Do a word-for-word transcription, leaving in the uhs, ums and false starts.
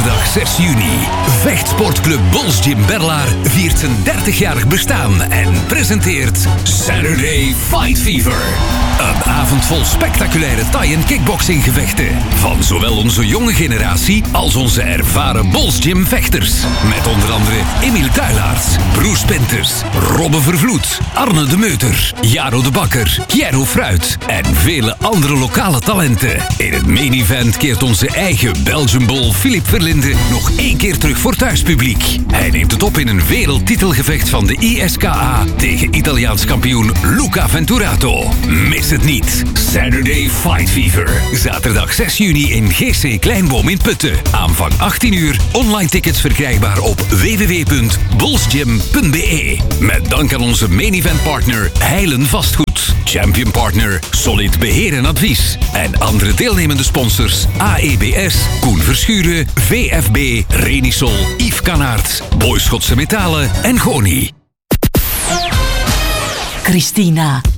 Zaterdag zes juni. Vechtsportclub Bols Gym Berlaar viert zijn dertigjarig bestaan en presenteert Saturday Fight Fever. Een avond vol spectaculaire Thai- en kickboxinggevechten. Van zowel onze jonge generatie als onze ervaren Bols Gym vechters. Met onder andere Emiel Tuilaerts, Broes Pinters, Robbe Vervloed, Arne de Meuter, Jaro de Bakker, Piero Fruit en vele andere lokale talenten. In het main event keert onze eigen Belgian Bull Philippe Verlinde nog één keer terug voor thuispubliek. Hij neemt het op in een wereldtitelgevecht van de I S K A tegen Italiaans kampioen Luca Venturato. Mis het niet. Saturday Fight Fever. Zaterdag zes juni in G C Kleinboom in Putten. Aanvang achttien uur. Online tickets verkrijgbaar op w w w punt bolsgym punt b e. Met dank aan onze main event partner Heilen Vastgoed. Champion partner Solid Beheer en Advies. En andere deelnemende sponsors A E B S, Koen Verschuren, V F B, Renisol, Yves Canaerts, Boyschotse Metalen en Goni. Christina,